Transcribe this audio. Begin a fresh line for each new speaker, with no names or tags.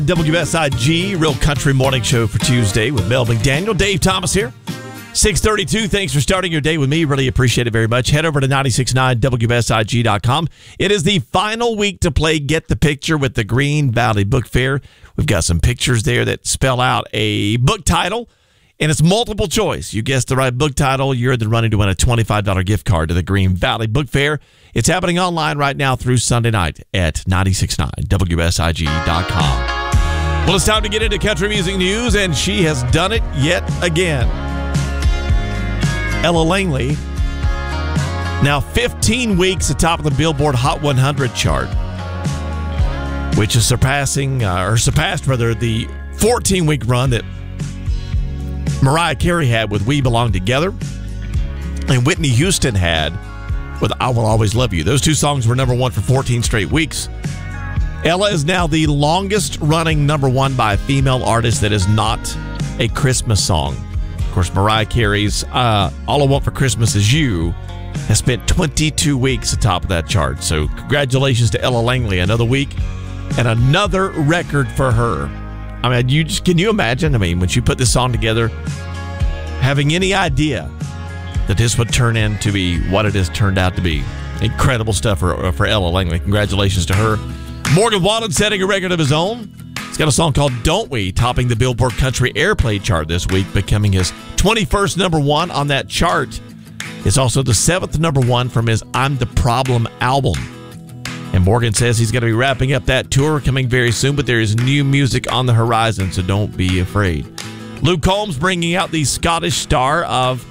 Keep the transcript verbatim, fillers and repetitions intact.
W S I G, Real Country Morning Show for Tuesday with Mel McDaniel. Dave Thomas here. six thirty-two. Thanks for starting your day with me. Really appreciate it very much. Head over to nine six nine W S I G dot com. It is the final week to play Get the Picture with the Green Valley Book Fair. We've got some pictures there that spell out a book title, and it's multiple choice. You guessed the right book title, you're in the running to win a twenty-five dollars gift card to the Green Valley Book Fair. It's happening online right now through Sunday night at nine six nine W S I G dot com. Well, it's time to get into country music news, and she has done it yet again. Ella Langley, now fifteen weeks atop of the Billboard Hot one hundred chart, which is surpassing, uh, or surpassed rather, the fourteen-week run that Mariah Carey had with We Belong Together, and Whitney Houston had with I Will Always Love You. Those two songs were number one for fourteen straight weeks. Ella is now the longest-running number one by a female artist that is not a Christmas song. Of course, Mariah Carey's uh, All I Want for Christmas Is You has spent twenty-two weeks atop of that chart. So congratulations to Ella Langley. Another week and another record for her. I mean, you just, can you imagine? I mean, when she put this song together, having any idea that this would turn into be what it has turned out to be. Incredible stuff for, for Ella Langley. Congratulations to her. Morgan Wallen setting a record of his own. He's got a song called Don't We, topping the Billboard Country Airplay chart this week, becoming his twenty-first number one on that chart. It's also the seventh number one from his I'm the Problem album. And Morgan says he's going to be wrapping up that tour coming very soon, but there is new music on the horizon, so don't be afraid. Luke Combs bringing out the Scottish star of